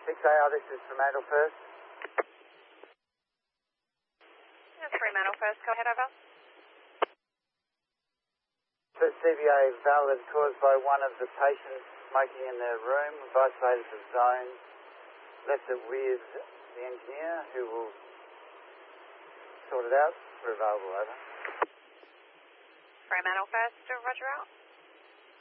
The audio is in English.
6AR, this is Fremantle First. Yes, Fremantle First, go ahead, over. CVA valid caused by one of the patients smoking in their room. Both status of zone. Left it with the engineer who will sort it out. We're available, over. Fremantle First, roger out.